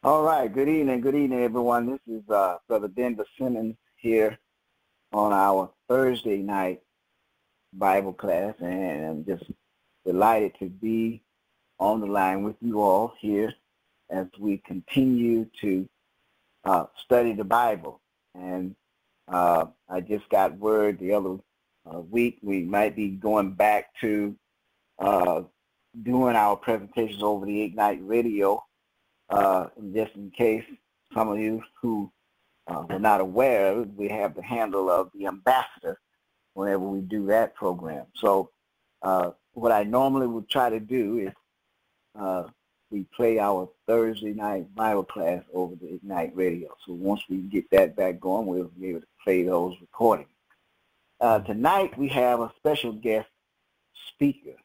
All right. Good evening, everyone. This is Brother Denver Simmons here on our Thursday night Bible class, and I'm just delighted to be on the line with you all here as we continue to study the Bible. And I just got word the other week we might be going back to doing our presentations over the Ignite Radio. Just in case some of you who were not aware of it, we have the handle of the ambassador whenever we do that program. So what I normally would try to do is we play our Thursday night Bible class over the Ignite Radio. So once we get that back going, we'll be able to play those recordings. Tonight we have a special guest speaker,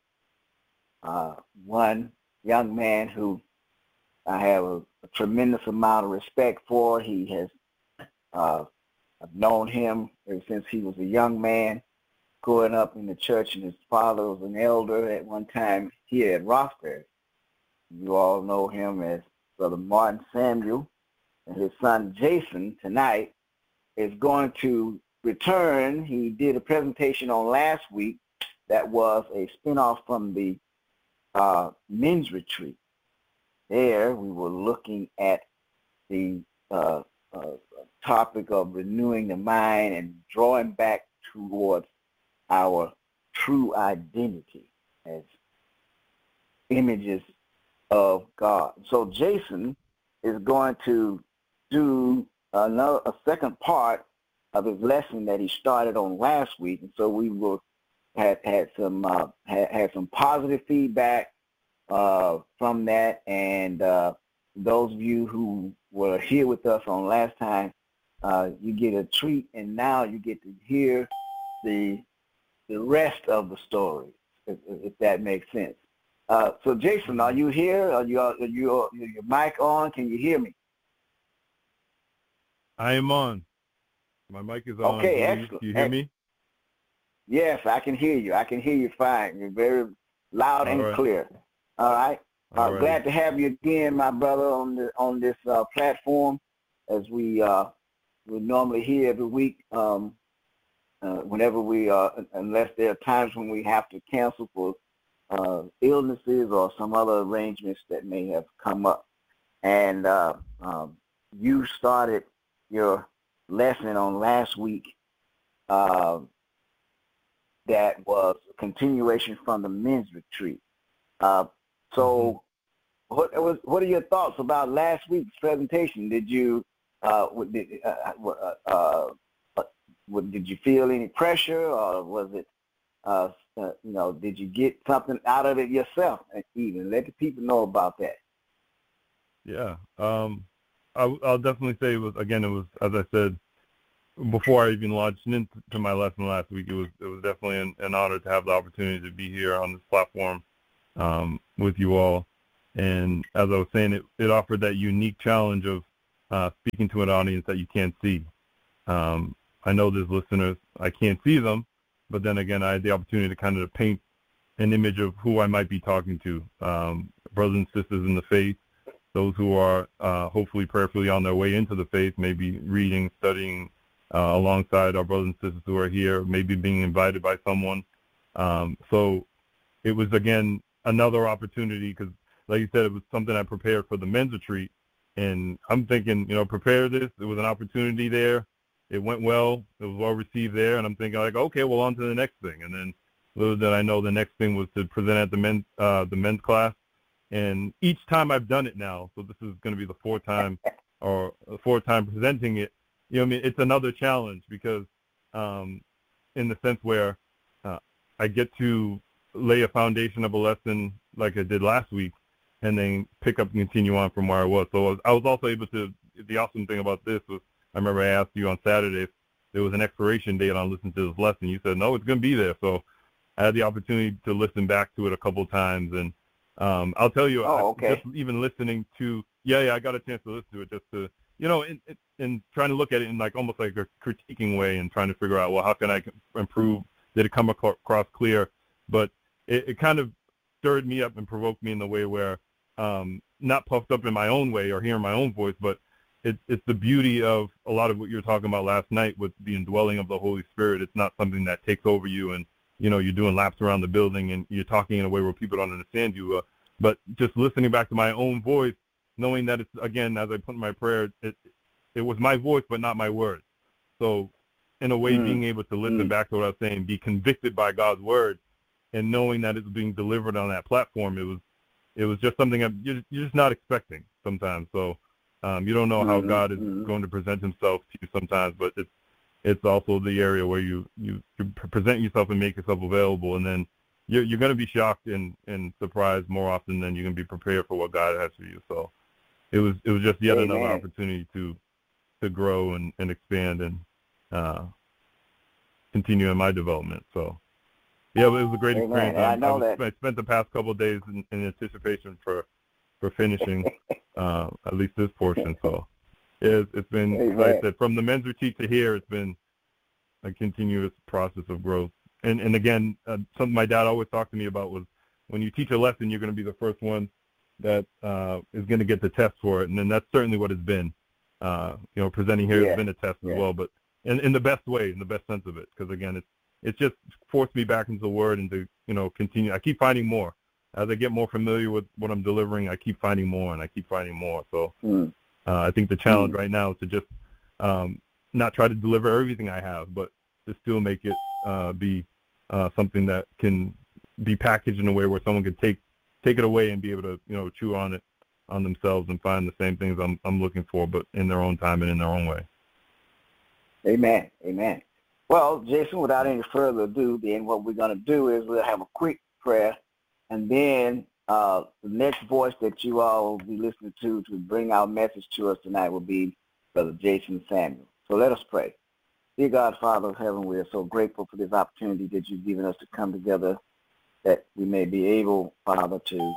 one young man who I have a tremendous amount of respect for. He has, I've known him ever since he was a young man growing up in the church, and his father was an elder at one time here at Roxbury. You all know him as Brother Martin Samuel, and his son Jason tonight is going to return. He did a presentation on last week that was a spinoff from the men's retreat. There, we were looking at the topic of renewing the mind and drawing back towards our true identity as images of God. So Jason is going to do a second part of his lesson that he started on last week, and so we will had some positive feedback from that, and those of you who were here with us on last time, you get a treat, and now you get to hear the rest of the story, if that makes sense. So Jason, are you here? Are your mic on? Can you hear me? I am on. My mic is on. Okay, excellent. You hear me? Yes, I can hear you. I can hear you fine. You're very loud and clear. All right. Glad to have you again, my brother, on this platform, as we normally hear every week. Whenever we unless there are times when we have to cancel for illnesses or some other arrangements that may have come up. And you started your lesson on last week. That was a continuation from the men's retreat. So what are your thoughts about last week's presentation? Did you did you feel any pressure, or was it did you get something out of it yourself? Even let the people know about that. Yeah, I'll definitely say it was, as I said before I even launched into my lesson last week, it was definitely an honor to have the opportunity to be here on this platform with you all. And as I was saying, it offered that unique challenge of speaking to an audience that you can't see. I know there's listeners, I can't see them, but then again, I had the opportunity to kind of paint an image of who I might be talking to, brothers and sisters in the faith, those who are hopefully prayerfully on their way into the faith, maybe reading, studying alongside our brothers and sisters who are here, maybe being invited by someone. So it was, again, another opportunity, because like you said, it was something I prepared for the men's retreat. And I'm thinking, prepare this. There was an opportunity there. It went well. It was well received there. And I'm thinking, like, okay, well, on to the next thing. And then little did I know the next thing was to present at the men's class. And each time I've done it now, so this is going to be the fourth time presenting it, it's another challenge, because in the sense where I get to lay a foundation of a lesson like I did last week, and then pick up and continue on from where I was. So I was also able to, the awesome thing about this was, I remember I asked you on Saturday if there was an expiration date on listening to this lesson. You said, no, it's going to be there. So I had the opportunity to listen back to it a couple of times. And I'll tell you, just even listening to, I got a chance to listen to it just to, in trying to look at it in like almost like a critiquing way, and trying to figure out, well, how can I improve? Did it come across clear? But it kind of stirred me up and provoked me in the way where not puffed up in my own way or hearing my own voice, but it's the beauty of a lot of what you were talking about last night with the indwelling of the Holy Spirit. It's not something that takes over you and, you're doing laps around the building and you're talking in a way where people don't understand you. But just listening back to my own voice, knowing that it's, again, as I put in my prayer, it was my voice, but not my words. So in a way, being able to listen back to what I was saying, be convicted by God's word, and knowing that it's being delivered on that platform, it was just something you're just not expecting sometimes. So you don't know how God is going to present himself to you sometimes, but it's also the area where you present yourself and make yourself available, and then you're going to be shocked and surprised more often than you can be prepared for what God has for you. So it was just yet another opportunity to grow and expand and continue in my development. So yeah, it was a great experience. I spent the past couple of days in anticipation for finishing at least this portion. So it's been, like I said, from the men's retreat to here, it's been a continuous process of growth. And again, something my dad always talked to me about was, when you teach a lesson, you're going to be the first one that is going to get the test for it. And then that's certainly what it's been. Presenting here has been a test as well, but in the best way, in the best sense of it. Because again, it's just forced me back into the word and to, continue. I keep finding more. As I get more familiar with what I'm delivering, I keep finding more and I keep finding more. So I think the challenge right now is to just not try to deliver everything I have, but to still make it be something that can be packaged in a way where someone can take it away and be able to, chew on it on themselves and find the same things I'm looking for, but in their own time and in their own way. Amen. Amen. Well, Jason, without any further ado, then what we're going to do is we'll have a quick prayer, and then the next voice that you all will be listening to bring our message to us tonight will be Brother Jason Samuel. So let us pray. Dear God, Father of heaven, we are so grateful for this opportunity that you've given us to come together, that we may be able, Father, to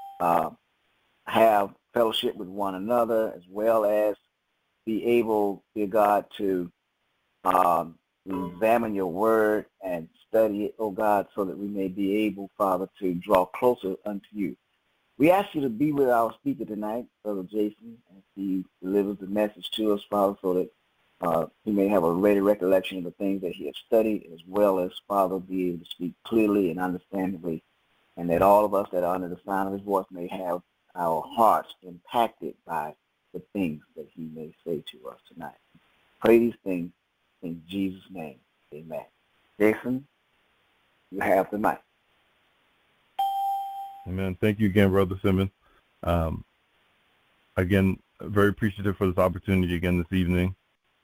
have fellowship with one another, as well as be able, dear God, to examine your word and study it, oh God, so that we may be able, Father, to draw closer unto you. We ask you to be with our speaker tonight, Brother Jason, as he delivers the message to us, Father, so that he may have a ready recollection of the things that he has studied, as well as, Father, be able to speak clearly and understandably, and that all of us that are under the sound of his voice may have our hearts impacted by the things that he may say to us tonight. Pray these things in Jesus' name. Amen. Jason, you have the mic. Amen. Thank you again, Brother Simmons. Again, very appreciative for this opportunity again this evening.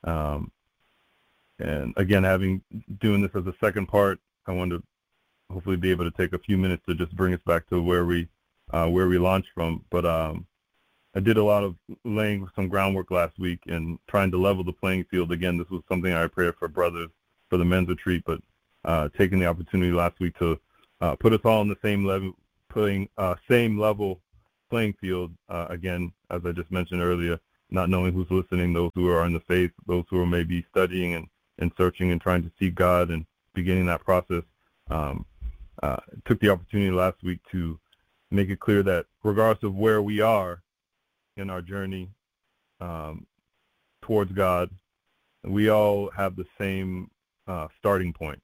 And again, doing this as a second part, I wanted to hopefully be able to take a few minutes to just bring us back to where we launched from. But I did a lot of laying some groundwork last week and trying to level the playing field. Again, this was something I prayed for brothers for the men's retreat, but taking the opportunity last week to put us all on the same level, same level playing field. Again, as I just mentioned earlier, not knowing who's listening, those who are in the faith, those who are maybe studying and searching and trying to seek God and beginning that process. Took the opportunity last week to make it clear that regardless of where we are in our journey towards God, we all have the same starting point.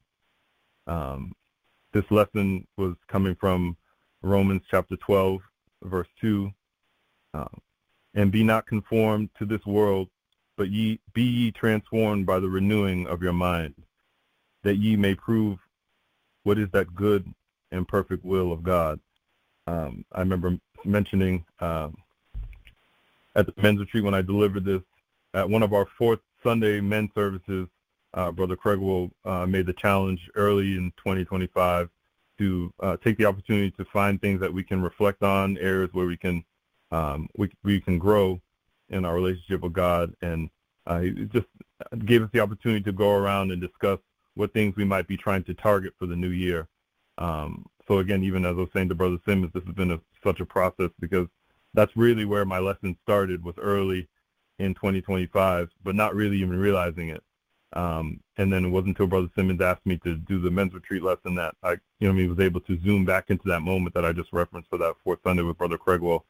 This lesson was coming from Romans chapter 12, verse 2. And be not conformed to this world, but be ye transformed by the renewing of your mind, that ye may prove what is that good and perfect will of God. I remember mentioning at the men's retreat when I delivered this, at one of our fourth Sunday men's services, Brother Craigwell made the challenge early in 2025 to take the opportunity to find things that we can reflect on, areas where we can grow in our relationship with God. And he just gave us the opportunity to go around and discuss what things we might be trying to target for the new year. So again, even as I was saying to Brother Simmons, this has been such a process, because that's really where my lesson started, was early in 2025, but not really even realizing it. And then it wasn't until Brother Simmons asked me to do the men's retreat lesson that I was able to zoom back into that moment that I just referenced for that fourth Sunday with Brother Craigwell,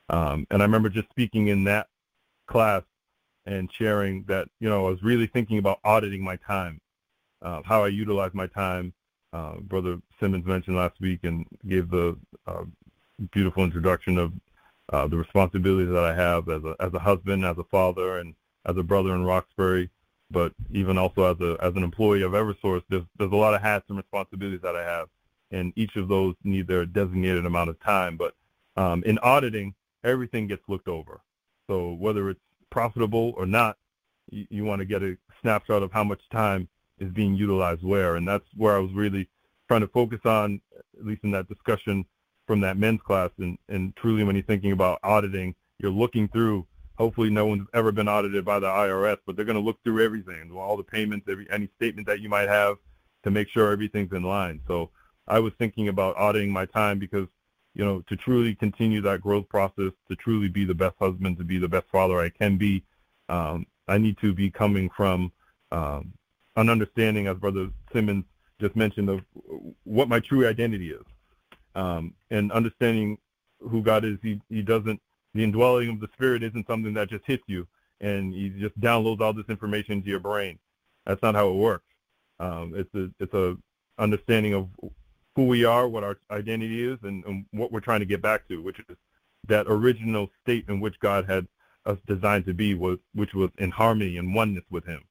And I remember just speaking in that class and sharing that, I was really thinking about auditing my time, how I utilize my time. Brother Simmons mentioned last week and gave the beautiful introduction of the responsibilities that I have as a husband, as a father, and as a brother in Roxbury, but even also as an employee of Eversource. There's a lot of hats and responsibilities that I have, and each of those need their designated amount of time. But in auditing, everything gets looked over. So whether it's profitable or not, you want to get a snapshot of how much time is being utilized where, and that's where I was really trying to focus on, at least in that discussion from that men's class. And truly, when you're thinking about auditing, you're looking through. Hopefully, no one's ever been audited by the IRS, but they're going to look through everything, all the payments, any statement that you might have, to make sure everything's in line. So I was thinking about auditing my time because, to truly continue that growth process, to truly be the best husband, to be the best father I can be, I need to be coming from an understanding, as Brother Simmons just mentioned, of what my true identity is, and understanding who God is. He doesn't. The indwelling of the Spirit isn't something that just hits you and he just downloads all this information into your brain. That's not how it works. It's a understanding of who we are, what our identity is, and what we're trying to get back to, which is that original state in which God had us designed to be, which was in harmony and oneness with Him.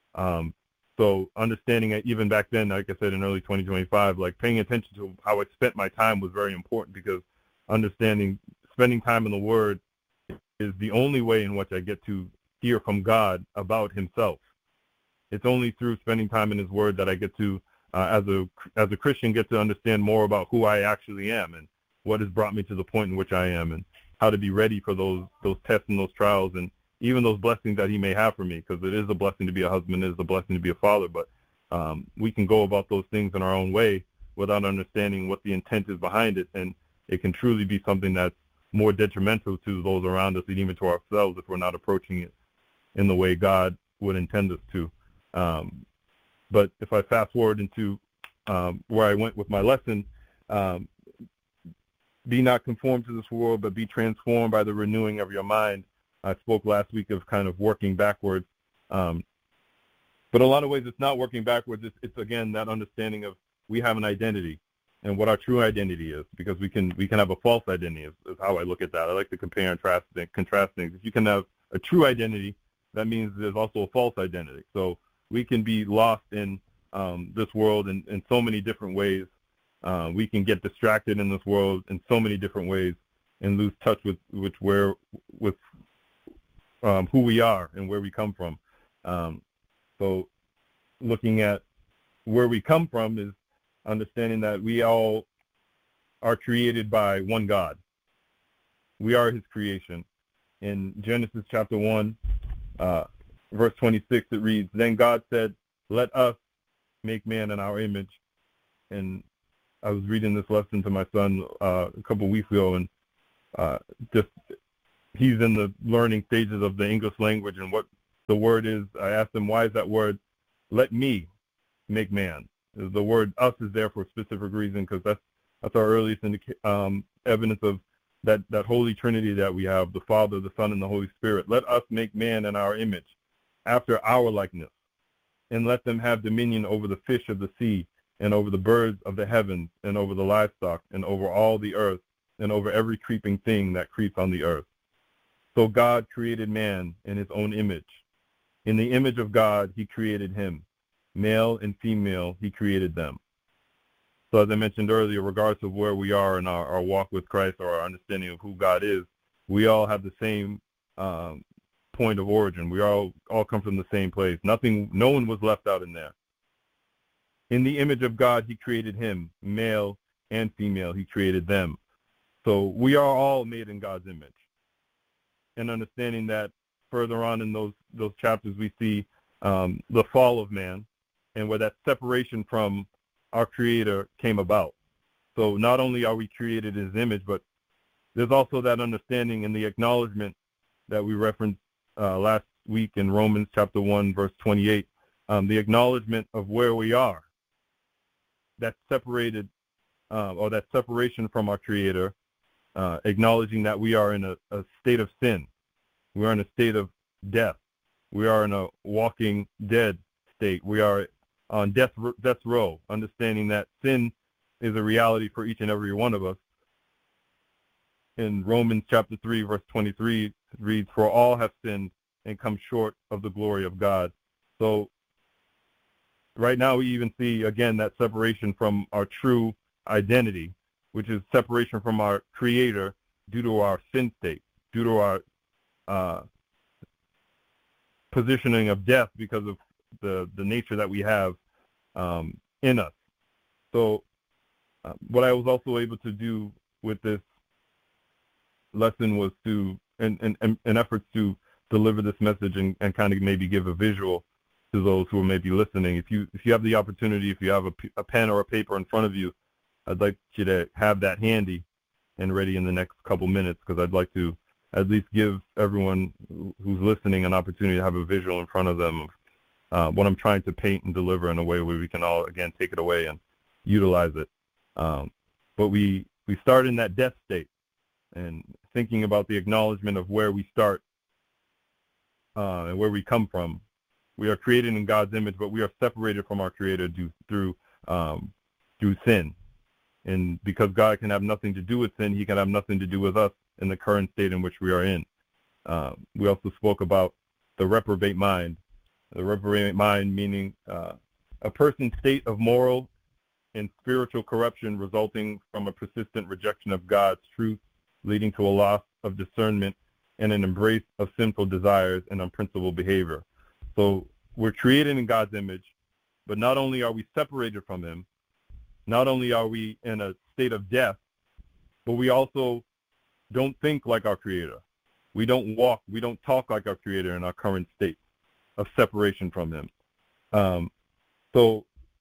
So understanding it even back then, like I said, in early 2025, like paying attention to how I spent my time was very important, because spending time in the Word is the only way in which I get to hear from God about Himself. It's only through spending time in His Word that I get to, as a Christian, get to understand more about who I actually am and what has brought me to the point in which I am, and how to be ready for those tests and those trials, and even those blessings that He may have for me, because it is a blessing to be a husband, it is a blessing to be a father, but we can go about those things in our own way without understanding what the intent is behind it, and it can truly be something that's more detrimental to those around us and even to ourselves if we're not approaching it in the way God would intend us to. But if I fast forward into where I went with my lesson, be not conformed to this world, but be transformed by the renewing of your mind. I spoke last week of kind of working backwards. But in a lot of ways, it's not working backwards. It's again, that understanding of we have an identity and what our true identity is, because we can have a false identity is how I look at that. I like to compare and contrast things. If you can have a true identity, that means there's also a false identity. So we can be lost in this world in so many different ways. We can get distracted in this world in so many different ways and lose touch with who we are and where we come from. So looking at where we come from is understanding that we all are created by one God. We are His creation. In Genesis chapter 1, verse 26, it reads, "Then God said, let us make man in our image." And I was reading this lesson to my son a couple of weeks ago, and just he's in the learning stages of the English language and what the word is. I asked him, why is that word, let me make man? The word us is there for a specific reason, because that's our earliest evidence of that Holy Trinity that we have, the Father, the Son, and the Holy Spirit. Let us make man in our image, after our likeness, and let them have dominion over the fish of the sea, and over the birds of the heavens, and over the livestock, and over all the earth, and over every creeping thing that creeps on the earth. So God created man in His own image. In the image of God, He created him. Male and female, He created them. So as I mentioned earlier, regardless of where we are in our walk with Christ or our understanding of who God is, we all have the same point of origin. We all come from the same place. No one was left out in there. In the image of God, He created him. Male and female, He created them. So we are all made in God's image. And understanding that further on in those chapters, we see the fall of man, and where that separation from our Creator came about. So not only are we created in His image, but there's also that understanding and the acknowledgement that we referenced last week in Romans chapter 1, verse 28, the acknowledgement of where we are, that separated or that separation from our Creator acknowledging that we are in a state of sin. We are in a state of death. We are in a walking dead state. We are on death row, understanding that sin is a reality for each and every one of us. In Romans chapter 3, verse 23, it reads, "For all have sinned and come short of the glory of God." So right now we even see, again, that separation from our true identity, which is separation from our Creator due to our sin state, due to our positioning of death because of the nature that we have in us. So what I was also able to do with this lesson was to, in efforts to deliver this message and kind of maybe give a visual to those who are maybe listening. If you have the opportunity, if you have a pen or a paper in front of you, I'd like you to have that handy and ready in the next couple minutes, because I'd like to at least give everyone who's listening an opportunity to have a visual in front of them of what I'm trying to paint and deliver in a way where we can all, again, take it away and utilize it. But we start in that death state, and thinking about the acknowledgement of where we start and where we come from. We are created in God's image, but we are separated from our Creator through sin. And because God can have nothing to do with sin, he can have nothing to do with us in the current state in which we are in. We also spoke about the reprobate mind. The reprobate mind meaning a person's state of moral and spiritual corruption resulting from a persistent rejection of God's truth, leading to a loss of discernment and an embrace of sinful desires and unprincipled behavior. So we're created in God's image, but not only are we separated from him, not only are we in a state of death, but we also don't think like our Creator. We don't walk, we don't talk like our Creator in our current state of separation from him. So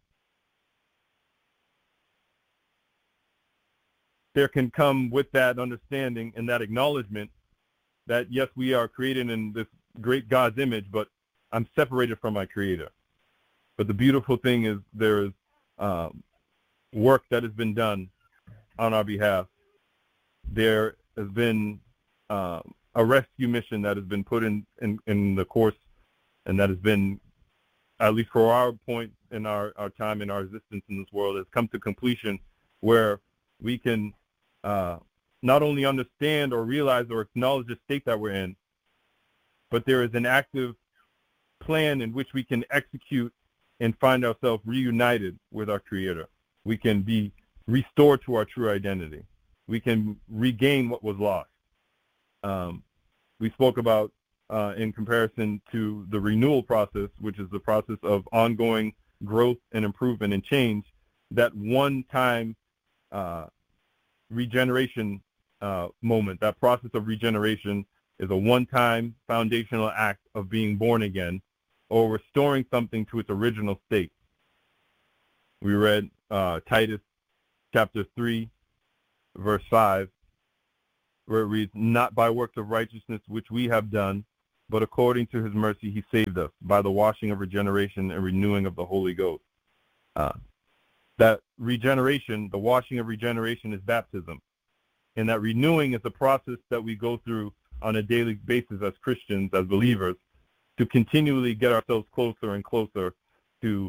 there can come with that understanding and that acknowledgement that, yes, we are created in this great God's image, but I'm separated from my Creator. But the beautiful thing is there is work that has been done on our behalf. There has been a rescue mission that has been put in the course, and that has been, at least for our point in our time in our existence in this world, has come to completion, where we can not only understand or realize or acknowledge the state that we're in, but there is an active plan in which we can execute and find ourselves reunited with our Creator. We can be restored to our true identity. We can regain what was lost. We spoke about, in comparison to the renewal process, which is the process of ongoing growth and improvement and change, that one-time regeneration moment, that process of regeneration is a one-time foundational act of being born again or restoring something to its original state. We read Titus chapter 3, verse 5, where it reads, "Not by works of righteousness which we have done, but according to his mercy he saved us by the washing of regeneration and renewing of the Holy Ghost." That regeneration, the washing of regeneration, is baptism. And that renewing is the process that we go through on a daily basis as Christians, as believers, to continually get ourselves closer and closer to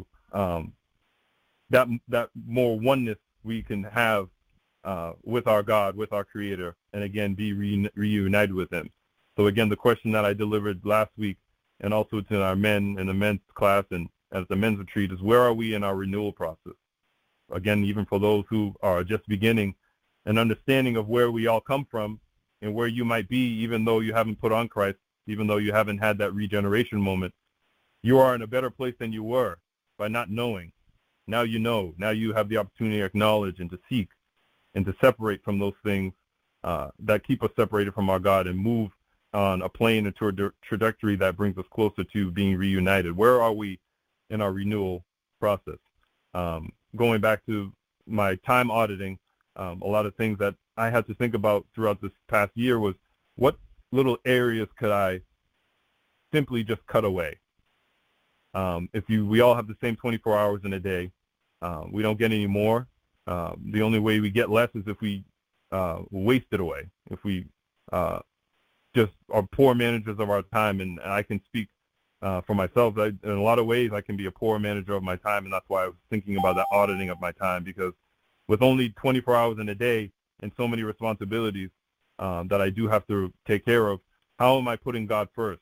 that more oneness we can have with our God, with our Creator, and again be reunited with him. So again, the question that I delivered last week, and also to our men in the men's class and at the men's retreat, is where are we in our renewal process? Again, even for those who are just beginning an understanding of where we all come from and where you might be, even though you haven't put on Christ, even though you haven't had that regeneration moment, you are in a better place than you were by not knowing. Now you know. Now you have the opportunity to acknowledge and to seek and to separate from those things that keep us separated from our God and move on a plane into a trajectory that brings us closer to being reunited. Where are we in our renewal process? Going back to my time auditing, a lot of things that I had to think about throughout this past year was, what little areas could I simply just cut away? We all have the same 24 hours in a day. We don't get any more. The only way we get less is if we wasted away, if we just are poor managers of our time. And I can speak for myself. In a lot of ways, I can be a poor manager of my time, and that's why I was thinking about that auditing of my time, because with only 24 hours in a day and so many responsibilities that I do have to take care of, how am I putting God first?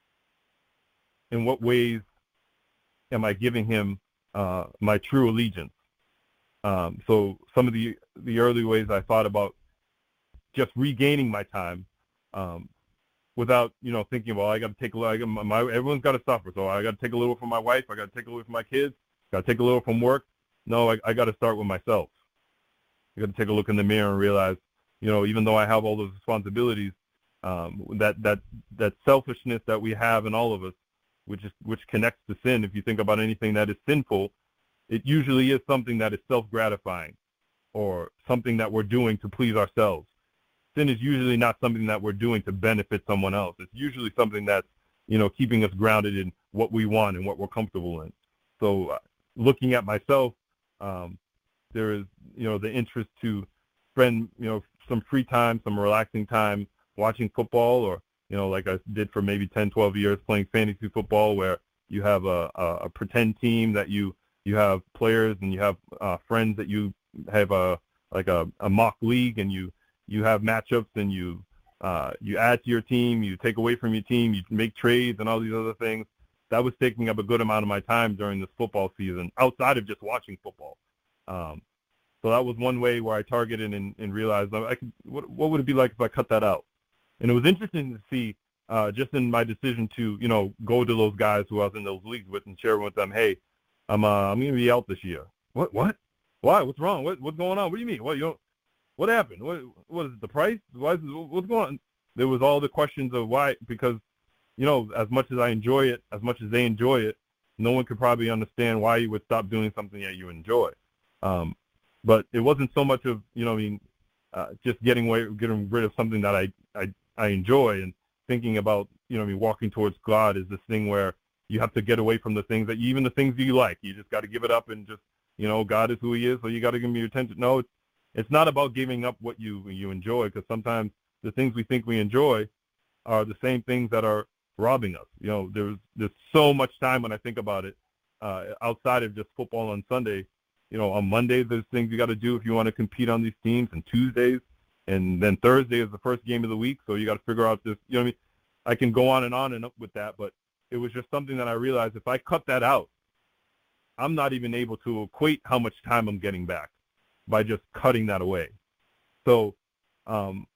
In what ways am I giving him my true allegiance? So some of the early ways I thought about just regaining my time without, thinking, well, I got to take a little, everyone's got to suffer. So I got to take a little from my wife. I got to take a little from my kids. Got to take a little from work. No, I got to start with myself. I got to take a look in the mirror and realize, even though I have all those responsibilities, that selfishness that we have in all of us, which connects to sin. If you think about anything that is sinful, it usually is something that is self-gratifying or something that we're doing to please ourselves. Sin is usually not something that we're doing to benefit someone else. It's usually something that's, keeping us grounded in what we want and what we're comfortable in. So looking at myself, there is, the interest to spend, some free time, some relaxing time watching football, or, like I did for maybe 10, 12 years playing fantasy football, where you have a pretend team that you have players, and you have friends that you have a mock league, and you have matchups, and you add to your team, you take away from your team, you make trades and all these other things. That was taking up a good amount of my time during this football season, outside of just watching football. So that was one way where I targeted and realized what would it be like if I cut that out? And it was interesting to see just in my decision to, go to those guys who I was in those leagues with and share with them, hey, I'm going to be out this year. What? Why? What's wrong? What's going on? What do you mean? What happened? What is it, the price? What's going on? There was all the questions of why, because, as much as I enjoy it, as much as they enjoy it, no one could probably understand why you would stop doing something that you enjoy. But it wasn't so much of, just getting rid of something that I enjoy, and thinking about, walking towards God is this thing where you have to get away from the things that even the things you like, you just got to give it up and just, God is who he is, so you got to give him your attention. No, it's not about giving up what you enjoy, because sometimes the things we think we enjoy are the same things that are robbing us. There's so much time when I think about it, outside of just football on Sunday. On Monday, there's things you got to do if you want to compete on these teams, and Tuesdays, and then Thursday is the first game of the week, so you got to figure out this. I can go on and up with that, but it was just something that I realized if I cut that out, I'm not even able to equate how much time I'm getting back by just cutting that away. So some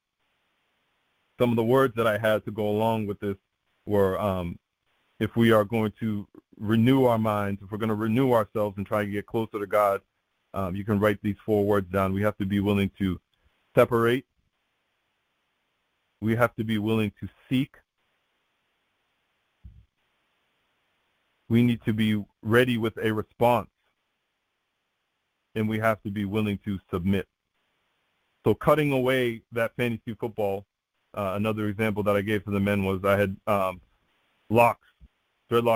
of the words that I had to go along with this were, if we are going to renew our minds, if we're going to renew ourselves and try to get closer to God, you can write these 4 words down. We have to be willing to separate. We have to be willing to seek. We need to be ready with a response. And we have to be willing to submit. So cutting away that fantasy football, another example that I gave for the men was I had locks, dreadlocks